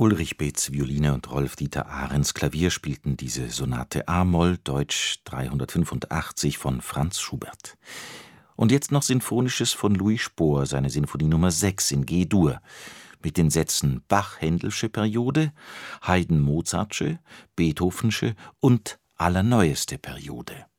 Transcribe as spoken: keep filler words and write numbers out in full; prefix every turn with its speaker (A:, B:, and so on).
A: Ulrich Beetz Violine und Rolf-Dieter Ahrens Klavier spielten diese Sonate a-Moll, Deutsch dreihundertfünfundachtzig von Franz Schubert. Und jetzt noch Sinfonisches von Louis Spohr, seine Sinfonie Nummer sechs in G-Dur, mit den Sätzen Bach-Händelsche Periode, Haydn-Mozartsche, Beethovensche und allerneueste Periode.